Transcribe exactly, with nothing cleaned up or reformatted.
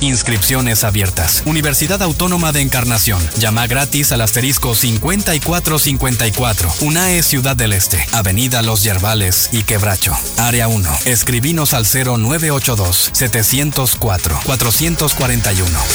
Inscripciones abiertas. Universidad Autónoma de Encarnación. Llama gratis al asterisco cincuenta y cuatro cincuenta y cuatro. UNAE Ciudad del Este. Avenida Los Yerbales y Quebracho. Área uno. Escribinos al cero nueve ocho dos, setecientos cuatro, cuatrocientos cuarenta y uno.